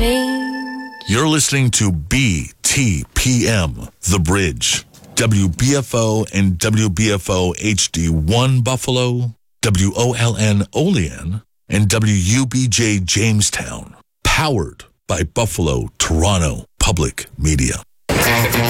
You're listening to BTPM, The Bridge. WBFO and WBFO HD1 Buffalo, WOLN Olean, and WUBJ Jamestown. Powered by Buffalo Toronto Public Media.